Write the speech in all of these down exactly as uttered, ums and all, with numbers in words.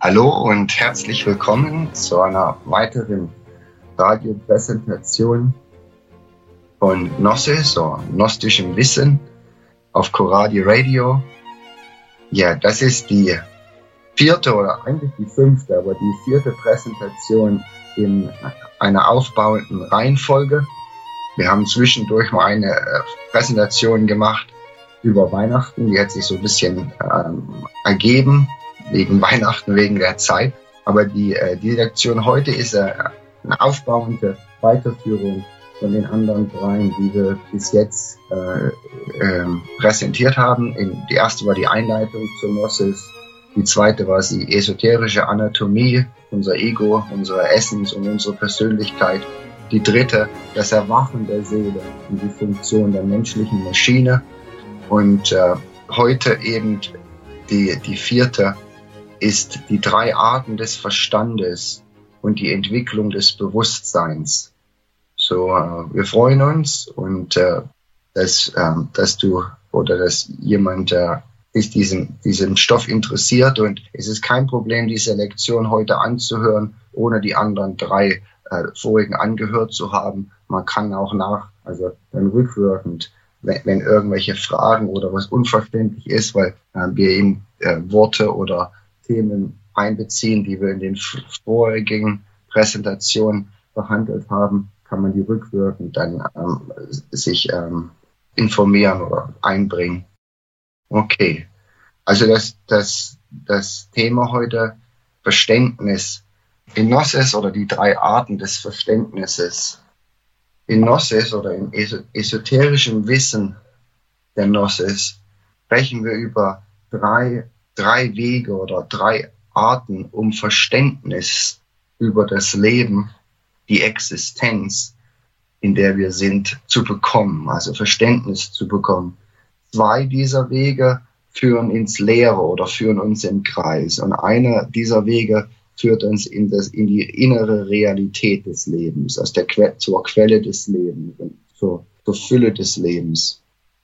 Hallo und herzlich willkommen zu einer weiteren Radiopräsentation von Gnosis oder gnostischem Wissen auf Coradio Radio. Ja, das ist die vierte oder eigentlich die fünfte, aber die vierte Präsentation in einer aufbauenden Reihenfolge. Wir haben zwischendurch mal eine Präsentation gemacht über Weihnachten, die hat sich so ein bisschen ähm, ergeben. Wegen Weihnachten, wegen der Zeit. Aber die, äh, die Lektion heute ist äh, eine aufbauende Weiterführung von den anderen dreien, die wir bis jetzt äh, äh, präsentiert haben. In, die erste war die Einleitung zur Gnosis, die zweite war die esoterische Anatomie, unser Ego, unsere Essens und unsere Persönlichkeit. Die dritte, das Erwachen der Seele und die Funktion der menschlichen Maschine. Und äh, heute eben die, die vierte, ist die drei Arten des Verstandes und die Entwicklung des Bewusstseins. So, äh, wir freuen uns und äh, dass, äh, dass du oder dass jemand äh, sich diesen, diesen Stoff interessiert, und es ist kein Problem, diese Lektion heute anzuhören, ohne die anderen drei äh, vorigen angehört zu haben. Man kann auch nach, also dann rückwirkend, wenn, wenn irgendwelche Fragen oder was unverständlich ist, weil äh, wir eben äh, Worte oder Themen einbeziehen, die wir in den vorigen Präsentationen behandelt haben, kann man die rückwirkend dann ähm, sich ähm, informieren oder einbringen. Okay, also das, das, das Thema heute, Verständnis in Gnosis oder die drei Arten des Verständnisses. In Gnosis oder im esoterischen Wissen der Gnosis sprechen wir über drei drei Wege oder drei Arten, um Verständnis über das Leben, die Existenz, in der wir sind, zu bekommen, also Verständnis zu bekommen. Zwei dieser Wege führen ins Leere oder führen uns im Kreis, und einer dieser Wege führt uns in, das, in die innere Realität des Lebens, aus der que- zur Quelle des Lebens, zur, zur Fülle des Lebens.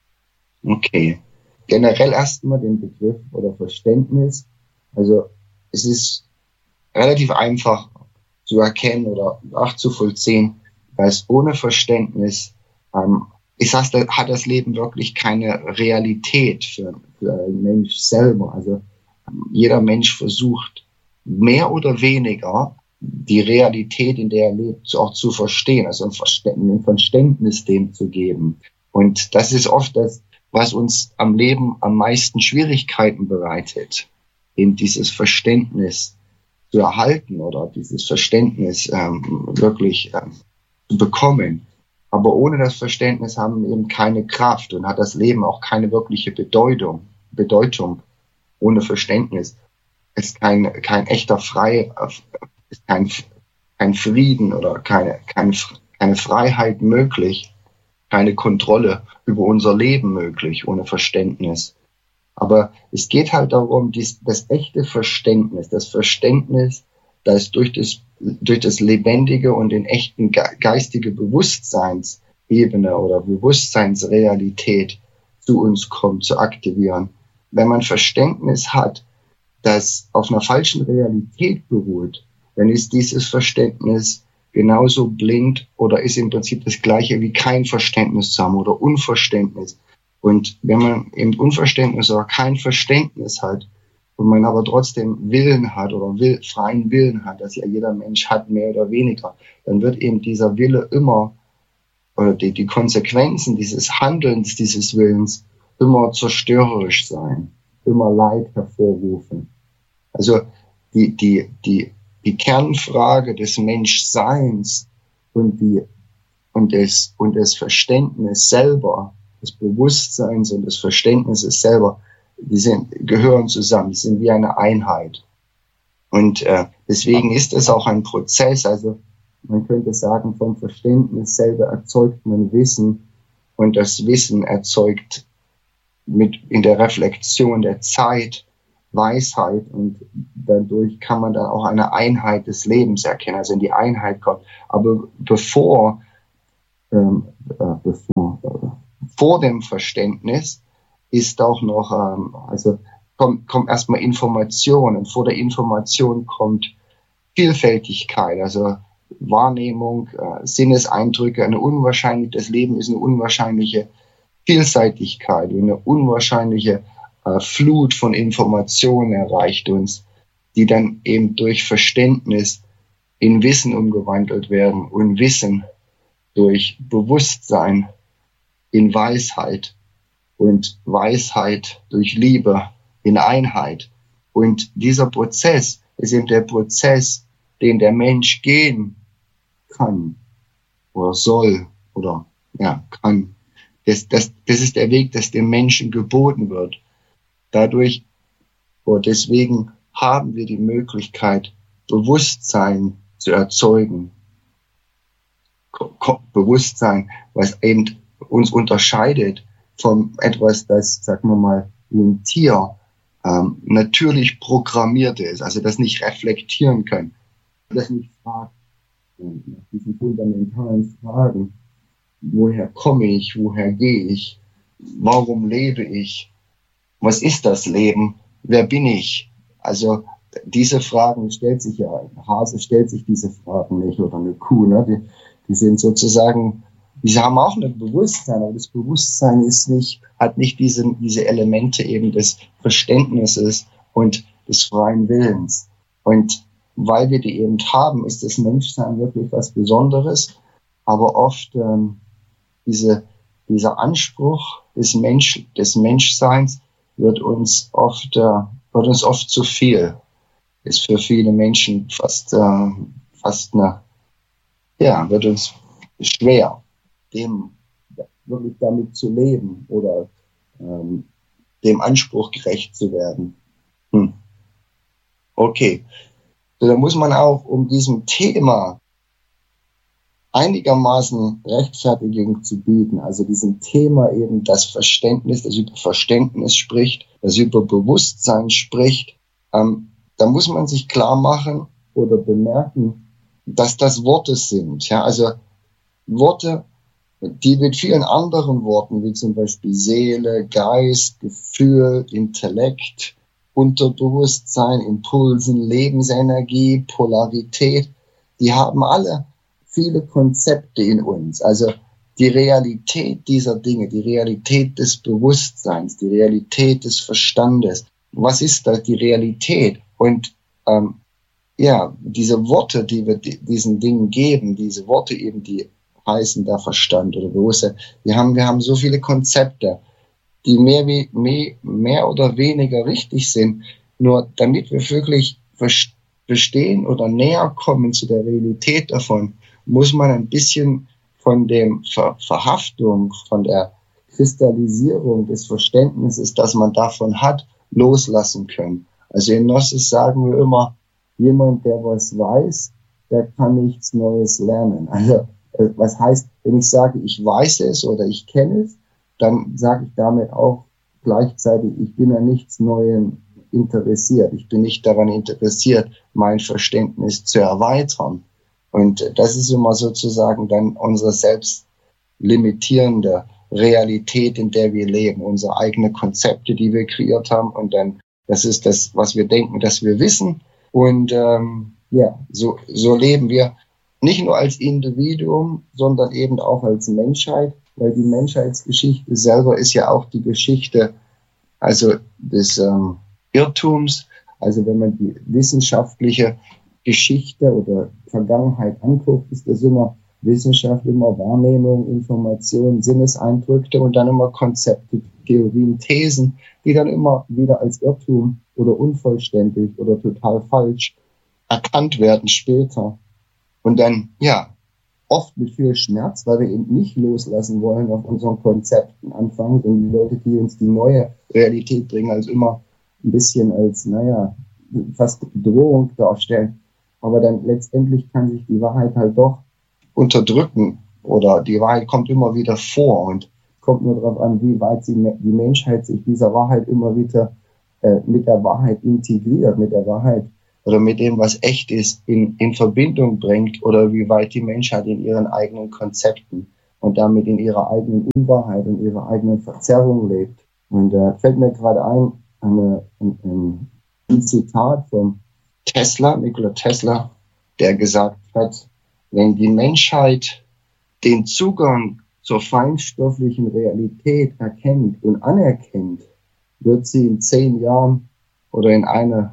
Okay. Generell erstmal den Begriff oder Verständnis. Also es ist relativ einfach zu erkennen oder nachzuvollziehen, dass ohne Verständnis ähm, ist das, hat das Leben wirklich keine Realität für, für einen Mensch selber. Also ähm, jeder Mensch versucht mehr oder weniger die Realität, in der er lebt, auch zu verstehen, also ein Verständnis, ein Verständnis dem zu geben. Und das ist oft das, was uns am Leben am meisten Schwierigkeiten bereitet, eben dieses Verständnis zu erhalten oder dieses Verständnis ähm, wirklich ähm, zu bekommen. Aber ohne das Verständnis haben wir eben keine Kraft und hat das Leben auch keine wirkliche Bedeutung. Bedeutung. Ohne Verständnis ist kein, kein echter Frei, ist kein, kein Frieden oder keine, keine, keine Freiheit möglich. Keine Kontrolle über unser Leben möglich, ohne Verständnis. Aber es geht halt darum, dies, das echte Verständnis, das Verständnis, das durch das, durch das lebendige und den echten ge- geistige Bewusstseinsebene oder Bewusstseinsrealität zu uns kommt, zu aktivieren. Wenn man Verständnis hat, das auf einer falschen Realität beruht, dann ist dieses Verständnis genauso blind oder ist im Prinzip das Gleiche wie kein Verständnis zu haben oder Unverständnis. Und wenn man eben Unverständnis oder kein Verständnis hat und man aber trotzdem Willen hat oder will, freien Willen hat, dass ja jeder Mensch hat, mehr oder weniger, dann wird eben dieser Wille immer, oder die, die Konsequenzen dieses Handelns, dieses Willens immer zerstörerisch sein, immer Leid hervorrufen. Also die, die, die, die Kernfrage des Menschseins und die, und des, und des Verständnis selber, des Bewusstseins und des Verständnisses selber, die sind, gehören zusammen, die sind wie eine Einheit. Und äh, deswegen ist es auch ein Prozess, also man könnte sagen, vom Verständnis selber erzeugt man Wissen, und das Wissen erzeugt mit in der Reflexion der Zeit Weisheit, und dadurch kann man dann auch eine Einheit des Lebens erkennen, also in die Einheit kommt. Aber bevor, ähm, äh, bevor äh, vor dem Verständnis ist auch noch, ähm, also kommt, kommt erstmal Information und vor der Information kommt Vielfältigkeit, also Wahrnehmung, äh, Sinneseindrücke, eine unwahrscheinliche, das Leben ist eine unwahrscheinliche Vielseitigkeit, eine unwahrscheinliche äh, Flut von Informationen erreicht uns, die dann eben durch Verständnis in Wissen umgewandelt werden und Wissen durch Bewusstsein in Weisheit und Weisheit durch Liebe in Einheit. Und dieser Prozess ist eben der Prozess, den der Mensch gehen kann oder soll oder ja kann. Das, das, das ist der Weg, das dem Menschen geboten wird. Dadurch oder deswegen haben wir die Möglichkeit, Bewusstsein zu erzeugen. Bewusstsein, was eben uns unterscheidet von etwas, das, sagen wir mal, wie ein Tier ähm, natürlich programmiert ist, also das nicht reflektieren kann, das nicht fragt, nach diesen fundamentalen Fragen, woher komme ich, woher gehe ich, warum lebe ich, was ist das Leben, wer bin ich? Also diese Fragen stellt sich ja, ein Hase stellt sich diese Fragen nicht oder eine Kuh, ne? die, die sind sozusagen, die haben auch ein Bewusstsein, aber das Bewusstsein ist nicht, hat nicht diese, diese Elemente eben des Verständnisses und des freien Willens. Und weil wir die eben haben, ist das Menschsein wirklich was Besonderes, aber oft ähm, diese, dieser Anspruch des, Mensch, des Menschseins wird uns oft, äh, wird uns oft zu viel. Ist für viele Menschen fast, äh, fast eine, ja, wird uns schwer, dem wirklich damit zu leben oder ähm, dem Anspruch gerecht zu werden. Hm. Okay. So, da muss man auch um diesem Thema einigermaßen Rechtfertigung zu bieten, also diesem Thema eben das Verständnis, das über Verständnis spricht, das über Bewusstsein spricht, ähm, da muss man sich klar machen oder bemerken, dass das Worte sind. Ja, also Worte, die mit vielen anderen Worten, wie zum Beispiel Seele, Geist, Gefühl, Intellekt, Unterbewusstsein, Impulsen, Lebensenergie, Polarität, die haben alle viele Konzepte in uns. Also die Realität dieser Dinge, die Realität des Bewusstseins, die Realität des Verstandes. Was ist da die Realität? Und ähm, ja, diese Worte, die wir diesen Dingen geben, diese Worte eben, die heißen der Verstand oder Bewusstsein, wir haben, wir haben so viele Konzepte, die mehr, wie, mehr, mehr oder weniger richtig sind. Nur damit wir wirklich verstehen oder näher kommen zu der Realität davon, muss man ein bisschen von dem Ver Verhaftung, von der Kristallisierung des Verständnisses, das man davon hat, loslassen können. Also in Gnosis sagen wir immer, jemand, der was weiß, der kann nichts Neues lernen. Also was heißt, wenn ich sage, ich weiß es oder ich kenne es, dann sage ich damit auch gleichzeitig, ich bin an nichts Neuem interessiert. Ich bin nicht daran interessiert, mein Verständnis zu erweitern. Und das ist immer sozusagen dann unsere selbst limitierende Realität, in der wir leben, unsere eigenen Konzepte, die wir kreiert haben. Und dann, das ist das, was wir denken, dass wir wissen. Und ähm, ja, so, so leben wir nicht nur als Individuum, sondern eben auch als Menschheit, weil die Menschheitsgeschichte selber ist ja auch die Geschichte, also des ähm, Irrtums. Also wenn man die wissenschaftliche Geschichte oder Vergangenheit anguckt, ist das immer Wissenschaft, immer Wahrnehmung, Information, Sinneseindrücke und dann immer Konzepte, Theorien, Thesen, die dann immer wieder als Irrtum oder unvollständig oder total falsch erkannt werden später. Und dann, ja, oft mit viel Schmerz, weil wir eben nicht loslassen wollen auf unseren Konzepten anfangen, und die Leute, die uns die neue Realität bringen, als immer ein bisschen als, naja, fast Bedrohung darstellen. Aber dann letztendlich kann sich die Wahrheit halt doch unterdrücken oder die Wahrheit kommt immer wieder vor und kommt nur darauf an, wie weit sie, die Menschheit sich dieser Wahrheit immer wieder äh, mit der Wahrheit integriert, mit der Wahrheit oder mit dem, was echt ist, in, in Verbindung bringt oder wie weit die Menschheit in ihren eigenen Konzepten und damit in ihrer eigenen Unwahrheit und ihrer eigenen Verzerrung lebt. Und äh, fällt mir gerade ein, eine, ein, ein Zitat von Tesla, Nikola Tesla, der gesagt hat, wenn die Menschheit den Zugang zur feinstofflichen Realität erkennt und anerkennt, wird sie in zehn Jahren oder in einer,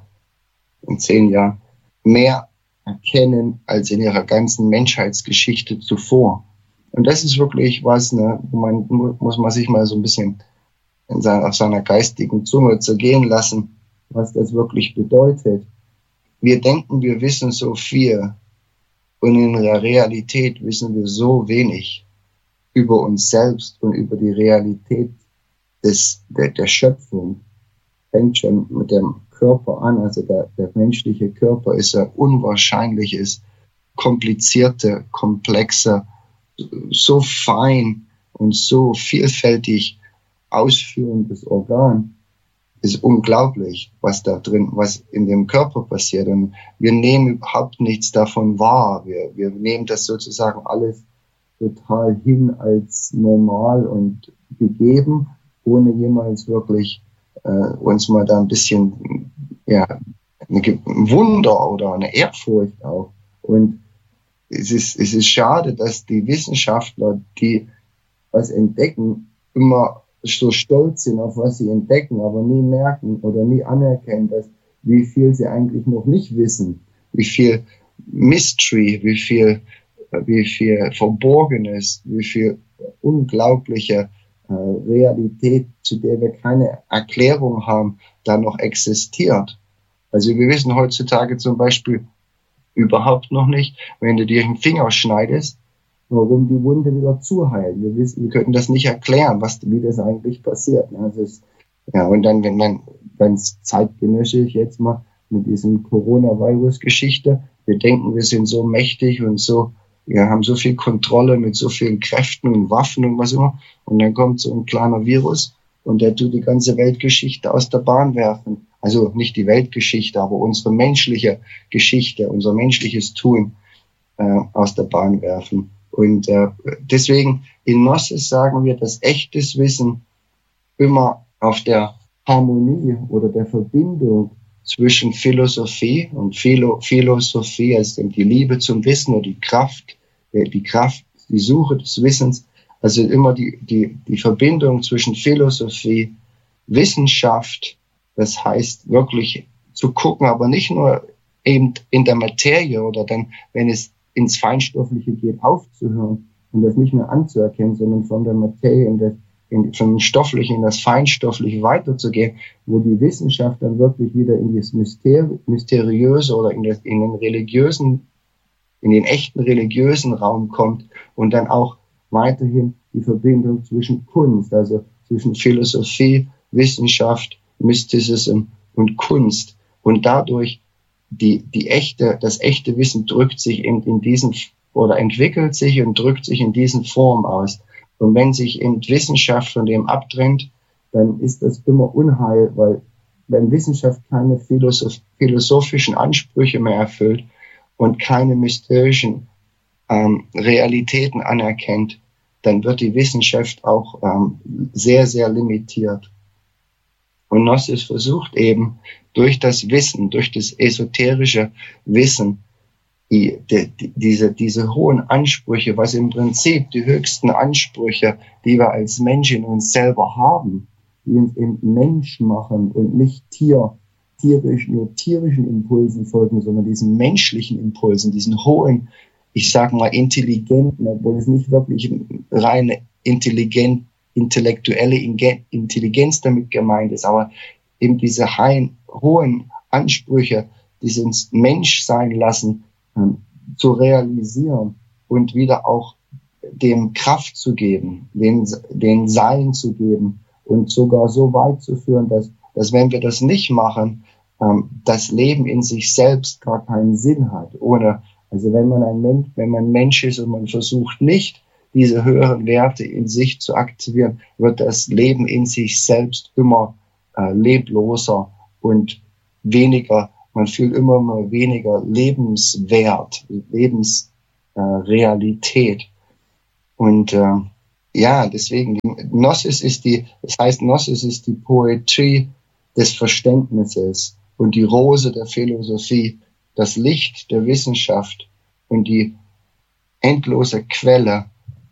in zehn Jahren mehr erkennen als in ihrer ganzen Menschheitsgeschichte zuvor. Und das ist wirklich was, ne, man, muss man sich mal so ein bisschen in seiner, auf seiner geistigen Zunge zergehen lassen, was das wirklich bedeutet. Wir denken, wir wissen so viel und in der Realität wissen wir so wenig über uns selbst und über die Realität des, der, der Schöpfung. Fängt schon mit dem Körper an, also der, der menschliche Körper ist ja unwahrscheinliches, komplizierte, komplexe, so fein und so vielfältig ausführendes Organ. Ist unglaublich, was da drin, was in dem Körper passiert. Und wir nehmen überhaupt nichts davon wahr. Wir, wir nehmen das sozusagen alles total hin als normal und gegeben, ohne jemals wirklich äh, uns mal da ein bisschen, ja, ein Wunder oder eine Ehrfurcht auch. Und es ist, es ist schade, dass die Wissenschaftler, die was entdecken, immer so stolz sind auf was sie entdecken, aber nie merken oder nie anerkennen, dass wie viel sie eigentlich noch nicht wissen, wie viel Mystery, wie viel, wie viel Verborgenes, wie viel unglaubliche äh, Realität, zu der wir keine Erklärung haben, da noch existiert. Also wir wissen heutzutage zum Beispiel überhaupt noch nicht, wenn du dir den Finger schneidest, warum die Wunde wieder zuheilt. Wir wissen, wir könnten das nicht erklären, was, wie das eigentlich passiert. Also es, ja, und dann, wenn man ganz zeitgenössisch jetzt mal mit diesem Coronavirus-Geschichte, wir denken, wir sind so mächtig und so, wir haben so viel Kontrolle mit so vielen Kräften und Waffen und was immer, und dann kommt so ein kleiner Virus und der tut die ganze Weltgeschichte aus der Bahn werfen. Also nicht die Weltgeschichte, aber unsere menschliche Geschichte, unser menschliches Tun äh, aus der Bahn werfen. Und äh, deswegen in Gnosis sagen wir, dass echtes Wissen immer auf der Harmonie oder der Verbindung zwischen Philosophie und Philo- Philosophie, also die Liebe zum Wissen oder die Kraft, die Kraft, die Suche des Wissens, also immer die, die, die Verbindung zwischen Philosophie, Wissenschaft, das heißt wirklich zu gucken, aber nicht nur eben in der Materie oder dann, wenn es ins Feinstoffliche geht, aufzuhören und das nicht mehr anzuerkennen, sondern von der Materie in das, in, von dem Stofflichen in das Feinstoffliche weiterzugehen, wo die Wissenschaft dann wirklich wieder in das Mysteri- Mysteriöse oder in, das, in den religiösen, in den echten religiösen Raum kommt und dann auch weiterhin die Verbindung zwischen Kunst, also zwischen Philosophie, Wissenschaft, Mysticism und Kunst und dadurch die, die echte, das echte Wissen drückt sich in, in diesen, oder entwickelt sich und drückt sich in diesen Formen aus. Und wenn sich eben Wissenschaft von dem abtrennt, dann ist das immer Unheil, weil wenn Wissenschaft keine philosoph- philosophischen Ansprüche mehr erfüllt und keine mysterischen ähm, Realitäten anerkennt, dann wird die Wissenschaft auch ähm, sehr, sehr limitiert. Und Gnosis versucht eben durch das Wissen, durch das esoterische Wissen, die, die, diese, diese hohen Ansprüche, was im Prinzip die höchsten Ansprüche, die wir als Mensch in uns selber haben, die uns eben Mensch machen und nicht Tier, tierisch, nur tierischen Impulsen folgen, sondern diesen menschlichen Impulsen, diesen hohen, ich sag mal intelligenten, obwohl es nicht wirklich reine intelligent intellektuelle Intelligenz damit gemeint ist, aber eben diese heim, hohen Ansprüche, dieses Menschsein lassen, ähm, zu realisieren und wieder auch dem Kraft zu geben, den, den Sein zu geben und sogar so weit zu führen, dass, dass wenn wir das nicht machen, ähm, das Leben in sich selbst gar keinen Sinn hat. Ohne, also wenn man ein Mensch, wenn man Mensch ist und man versucht nicht, diese höheren Werte in sich zu aktivieren, wird das Leben in sich selbst immer äh, lebloser und weniger, man fühlt immer mal weniger Lebenswert, Lebensrealität. Äh, und äh, ja, deswegen, Gnosis ist die, das heißt, Gnosis ist die Poetry des Verständnisses und die Rose der Philosophie, das Licht der Wissenschaft und die endlose Quelle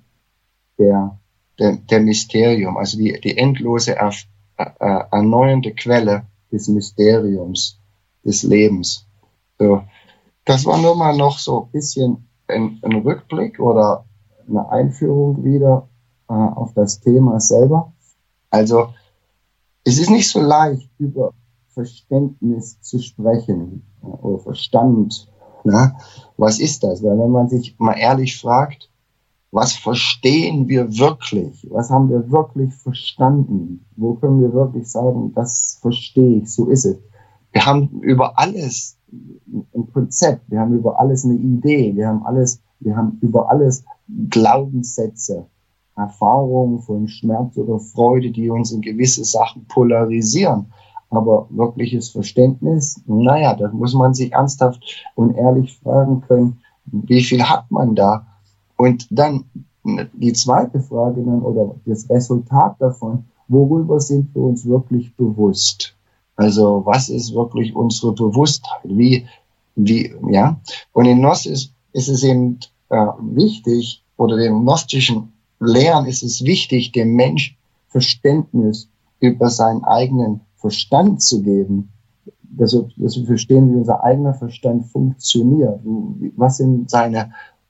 der, der, der Mysterium, also die, die endlose er, äh, erneuernde Quelle des Mysteriums, des Lebens. So, das war nur mal noch so ein bisschen ein, ein Rückblick oder eine Einführung wieder äh, auf das Thema selber. Also es ist nicht so leicht, über Verständnis zu sprechen äh, oder Verstand. Na? Was ist das? Weil wenn man sich mal ehrlich fragt, was verstehen wir wirklich? Was haben wir wirklich verstanden? Wo können wir wirklich sagen, das verstehe ich, so ist es? Wir haben über alles ein Konzept, wir haben über alles eine Idee, wir haben alles, wir haben über alles Glaubenssätze, Erfahrungen von Schmerz oder Freude, die uns in gewisse Sachen polarisieren. Aber wirkliches Verständnis, naja, da muss man sich ernsthaft und ehrlich fragen können, wie viel hat man da? Und dann die zweite Frage dann, oder das Resultat davon, worüber sind wir uns wirklich bewusst? Also was ist wirklich unsere Bewusstheit? Wie, wie, ja? Und in Gnosis ist es eben äh, wichtig, oder den gnostischen Lehren ist es wichtig, dem Mensch Verständnis über seinen eigenen Verstand zu geben, dass wir, dass wir verstehen, wie unser eigener Verstand funktioniert, was sind seine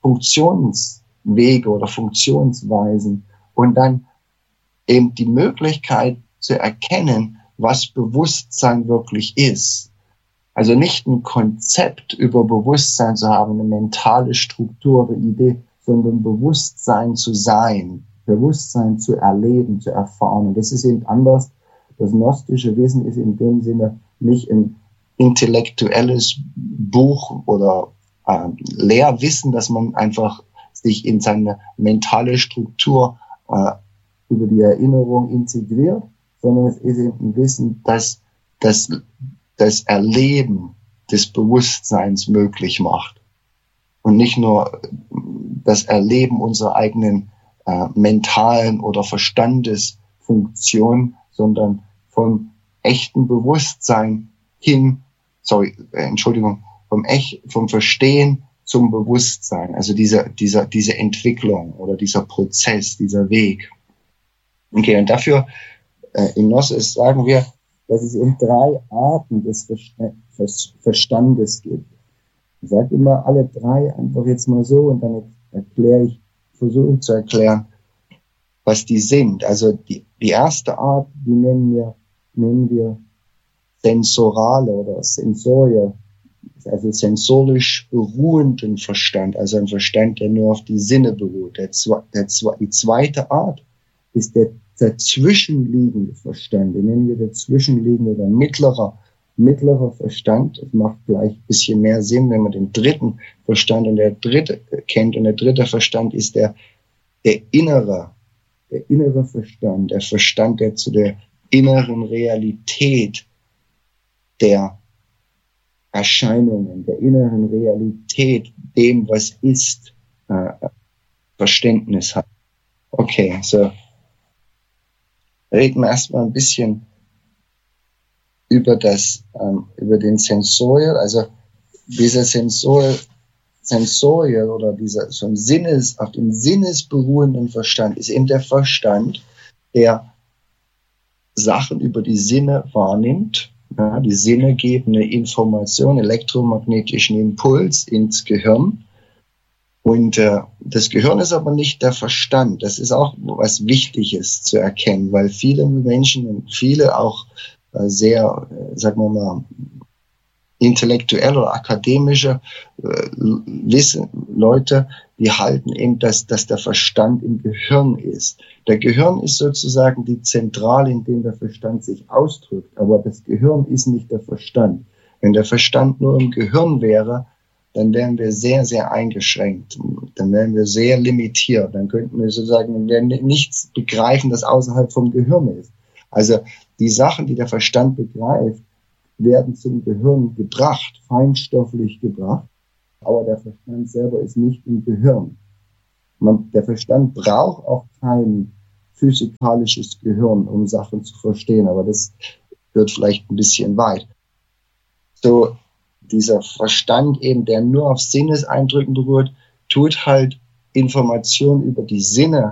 Funktionswege oder Funktionsweisen und dann eben die Möglichkeit zu erkennen, was Bewusstsein wirklich ist. Also nicht ein Konzept über Bewusstsein zu haben, eine mentale Struktur oder Idee, sondern Bewusstsein zu sein, Bewusstsein zu erleben, zu erfahren. Und das ist eben anders. Das gnostische Wissen ist in dem Sinne nicht ein intellektuelles Buch oder äh, Lehrwissen, dass man einfach sich in seine mentale Struktur äh, über die Erinnerung integriert, sondern es ist eben ein Wissen, das das, das Erleben des Bewusstseins möglich macht. Und nicht nur das Erleben unserer eigenen äh, mentalen oder Verstandesfunktion, sondern vom echten Bewusstsein hin, sorry, äh, Entschuldigung, vom echt, vom Verstehen zum Bewusstsein, also dieser, dieser, diese Entwicklung oder dieser Prozess, dieser Weg. Okay, und dafür äh, in Gnosis sagen wir, dass es eben drei Arten des Verstandes gibt. Ich sage immer alle drei einfach jetzt mal so und dann erkläre ich, versuche ich zu erklären, was die sind. Also die, die erste Art, die nennen wir, nennen wir sensorale oder Sensorie, also sensorisch beruhenden Verstand, also ein Verstand, der nur auf die Sinne beruht. Der, der, die zweite Art ist der dazwischenliegende Verstand, den nennen wir dazwischenliegende oder mittlerer, mittlerer Verstand. Das macht gleich ein bisschen mehr Sinn, wenn man den dritten Verstand und der dritte kennt. Und der dritte Verstand ist der, der innere, der innere Verstand, der Verstand, der zu der inneren Realität der Erscheinungen, der inneren Realität, dem, was ist, äh, Verständnis hat. Okay, so. Reden wir erstmal ein bisschen über das, ähm, über den Sensorial, also dieser Sensorial, Sensorial oder dieser so ein Sinnes, auf dem Sinnes beruhenden Verstand ist eben der Verstand, der Sachen über die Sinne wahrnimmt. Ja, die Sinne geben eine Information, elektromagnetischen Impuls ins Gehirn. Und äh, das Gehirn ist aber nicht der Verstand. Das ist auch was Wichtiges zu erkennen, weil viele Menschen und viele auch äh, sehr, äh, sagen wir mal, intellektuelle oder akademische äh, Wissen, Leute, die halten eben, dass, dass der Verstand im Gehirn ist. Der Gehirn ist sozusagen die Zentrale, in der der Verstand sich ausdrückt. Aber das Gehirn ist nicht der Verstand. Wenn der Verstand nur im Gehirn wäre, dann wären wir sehr, sehr eingeschränkt. Dann wären wir sehr limitiert. Dann könnten wir sozusagen wir nichts begreifen, das außerhalb vom Gehirn ist. Also die Sachen, die der Verstand begreift, werden zum Gehirn gebracht, feinstofflich gebracht. Aber der Verstand selber ist nicht im Gehirn. Man, der Verstand braucht auch kein physikalisches Gehirn, um Sachen zu verstehen. Aber das führt vielleicht ein bisschen weit. So, dieser Verstand eben, der nur auf Sinneseindrücken beruht, tut halt Informationen über die Sinne